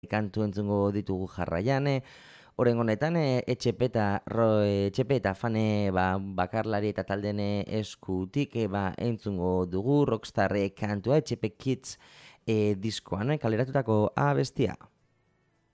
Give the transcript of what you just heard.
kantu entzungo ditugu jarraian, Oren honetan, etxepe eta fane bakarlari eta talden eskutik entzungo dugu Rockstar kantua etxepe Kids diskoan kaleratutako abestia.